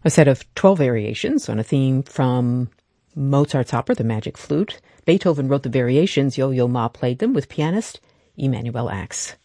A set of 12 variations on a theme from Mozart's opera, The Magic Flute. Beethoven wrote the variations. Yo-Yo Ma played them with pianist Emanuel Ax.